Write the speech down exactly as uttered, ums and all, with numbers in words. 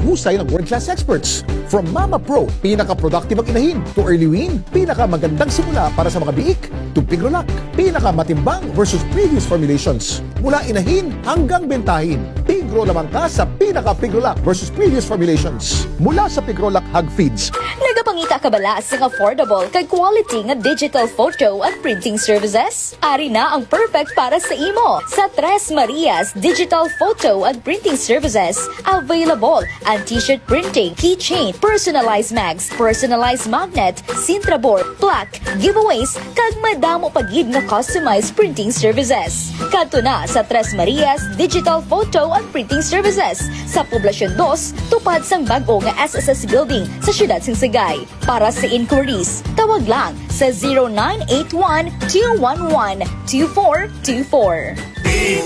husay ng world-class experts. From Mama Pro, pinaka-productive ang inahin, to Early Win, pinaka-magandang simula para sa mga biik, to Pigrolac, pinaka-matimbang versus previous formulations. Mula inahin hanggang bentahin, Pigro lamang ka sa pinaka-Pigrolac versus previous formulations. Mula sa Pigrolac Hug Feeds. Nagapangita ka bala sa affordable kay quality nga digital photo at printing services? Ari na ang perfect para sa imo sa Tres Marias Digital Photo at Printing Services. Available ang t-shirt printing, keychain, personalized mags, personalized magnet, Sintra board, plaque, giveaways, kag madamo pagid nga customized printing services. Kadto na sa Tres Marias Digital Photo at Printing Services sa Poblasyon two, tupad sang bag-o nga S S S Building sa Siyudad Singsagay. Para sa inquiries, tawag lang sa zero nine eight one, two one one, two four two four.